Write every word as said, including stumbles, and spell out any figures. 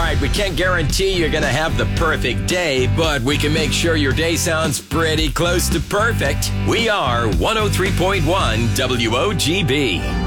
right, we can't guarantee you're going to have the perfect day, but we can make sure your day sounds pretty close to perfect. We are one oh three point one W O G B.